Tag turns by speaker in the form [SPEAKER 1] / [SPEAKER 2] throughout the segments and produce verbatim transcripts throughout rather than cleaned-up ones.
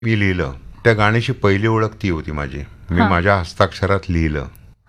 [SPEAKER 1] मी लिहिलं. त्या गाण्याची पहिली ओळख ती होती माझी. मी
[SPEAKER 2] हां.
[SPEAKER 1] माझ्या हस्ताक्षरात लिहिलं.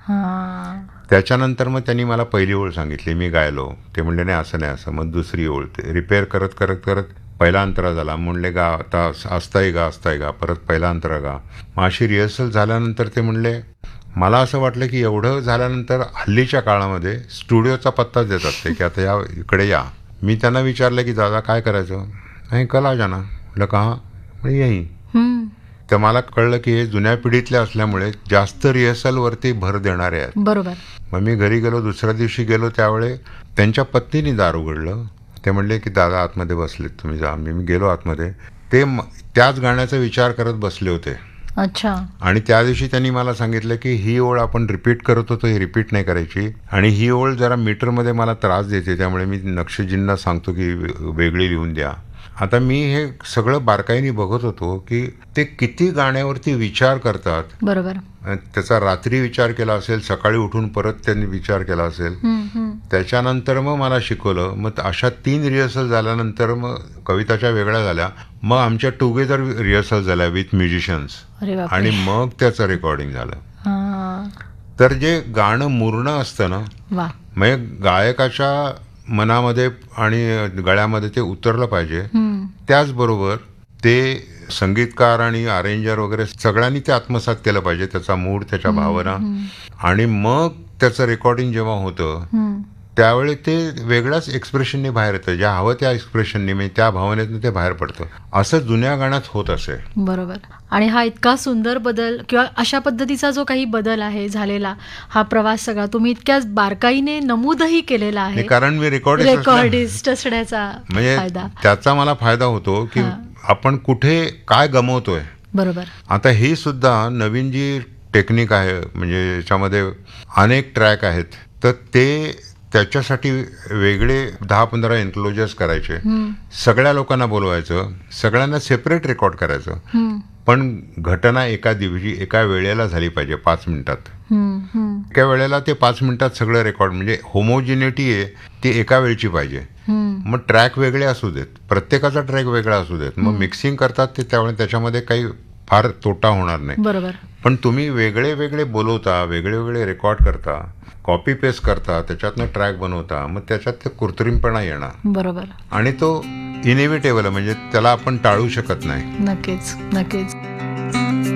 [SPEAKER 2] हां.
[SPEAKER 1] त्याच्यानंतर मग त्यांनी मला पहिली ओळ सांगितली. मी गायलो. ते म्हणले नाही असं नाही असं. मग दुसरी ओळ ते रिपेअर करत करत करत पहिला अंतरा झाला. म्हणले गा आता असताय गा असताय गा परत पहिला अंतरा गा. मग अशी रिहर्सल झाल्यानंतर ते म्हणले मला असं वाटलं की एवढं झाल्यानंतर हल्लीच्या काळामध्ये स्टुडिओचा पत्ताच देतात ते की आता या इकडे या. मी त्यांना विचारलं की दादा काय करायचं. नाही कला जाना. म्हटलं का म्हणजे यही.
[SPEAKER 2] हम्म.
[SPEAKER 1] तर मला कळलं की हे जुन्या पिढीतले असल्यामुळे जास्त रिहर्सलवरती भर देणारे आहेत.
[SPEAKER 2] बरोबर.
[SPEAKER 1] मग मी घरी गेलो. दुसऱ्या दिवशी गेलो त्यावेळे त्यांच्या पत्नीने दार उघडलं. ते म्हणले की दादा आतमध्ये बसलेत तुम्ही जा. मी मी गेलो आतमध्ये. ते म- त्याच गाण्याचा विचार करत बसले होते.
[SPEAKER 2] अच्छा.
[SPEAKER 1] आणि त्या दिवशी त्यांनी मला सांगितलं की ही ओळ आपण रिपीट करत होतो ही रिपीट नाही करायची आणि ही ओळ जरा मीटरमध्ये मला त्रास देते त्यामुळे मी नक्षीजींना सांगतो की वे- वेगळी लिहून द्या. आता मी हे सगळं बारकाईने बघत होतो की ते किती गाण्यावरती विचार करतात.
[SPEAKER 2] बरोबर.
[SPEAKER 1] अ, त्याचा रात्री विचार केला असेल सकाळी उठून परत त्यांनी विचार केला असेल.
[SPEAKER 2] हम्म, हम्म.
[SPEAKER 1] त्याच्यानंतर मग मला शिकवलं. मग अशा तीन रिहर्सल झाल्यानंतर मग कविताच्या वेगळ्या झाल्या. मग आमच्या टुगेदर रिहर्सल झाल्या विथ म्युझिशियन्स
[SPEAKER 2] अरे बापरे.
[SPEAKER 1] आणि मग त्याचं रेकॉर्डिंग झालं.
[SPEAKER 2] हां.
[SPEAKER 1] तर जे गाणं मूर्ण असतं ना
[SPEAKER 2] वा.
[SPEAKER 1] म्हणजे गायकाच्या मनामध्ये आणि गळ्यामध्ये ते उतरलं पाहिजे.
[SPEAKER 2] हम्म.
[SPEAKER 1] त्याचबरोबर ते संगीतकार आणि अरेंजर वगैरे सगळ्यांनी ते आत्मसात केलं पाहिजे त्याचा मूड त्याच्या भावना आणि मग त्याचं रेकॉर्डिंग जेव्हा होतं
[SPEAKER 2] हम्म.
[SPEAKER 1] त्यावेळी ते वेगळ्याच एक्सप्रेशनने बाहेर येतं. ज्या हवं त्या एक्सप्रेशनने म्हणजे त्या भावनेतून ते बाहेर पडतं. असं जुन्या गाण्यात होत असे.
[SPEAKER 2] बरोबर. आणि हा इतका सुंदर बदल किंवा अशा पद्धतीचा जो काही बदल आहे झालेला हा प्रवास सगळा तुम्ही इतक्या बारकाईने नमूदही केलेला आहे.
[SPEAKER 1] नाही, कारण मी रेकॉर्डिस्ट
[SPEAKER 2] रेकॉर्डिस्ट असण्याचा
[SPEAKER 1] म्हणजे
[SPEAKER 2] फायदा.
[SPEAKER 1] त्याचा मला फायदा होतो की
[SPEAKER 2] हां.
[SPEAKER 1] आपण कुठे काय गमवतोय.
[SPEAKER 2] बरोबर.
[SPEAKER 1] आता ही सुद्धा नवीन जी टेक्निक आहे म्हणजे याच्यामध्ये अनेक ट्रॅक आहेत तर ते त्याच्यासाठी वेगळे दहा पंधरा एन्क्लोजर्स करायचे.
[SPEAKER 2] हम्म.
[SPEAKER 1] सगळ्या लोकांना बोलवायचं सगळ्यांना सेपरेट रेकॉर्ड करायचं.
[SPEAKER 2] हम्म.
[SPEAKER 1] पण घटना एका दिवशी एका वेळेला झाली पाहिजे पाच मिनिटात.
[SPEAKER 2] हम्म. हम्म.
[SPEAKER 1] एका वेळेला ते पाच मिनिटात सगळं रेकॉर्ड म्हणजे होमोजिनिटी आहे ती एका वेळची पाहिजे.
[SPEAKER 2] हम्म.
[SPEAKER 1] मग ट्रॅक वेगळे असू देत प्रत्येकाचा ट्रॅक वेगळा असू देत मग मिक्सिंग करतात ते त्यामुळे त्याच्यामध्ये काही फार तोटा होणार नाही.
[SPEAKER 2] बरोबर.
[SPEAKER 1] पण तुम्ही वेगळे वेगळे बोलवता वेगळे वेगळे रेकॉर्ड करता कॉपी पेस्ट करता त्याच्यातनं ट्रॅक बनवता मग त्याच्यात ते कृत्रिमपणा येणार
[SPEAKER 2] बरोबर.
[SPEAKER 1] आणि तो इनिव्हिटेबल म्हणजे त्याला आपण टाळू शकत नाही.
[SPEAKER 2] नक्कीच नक्कीच.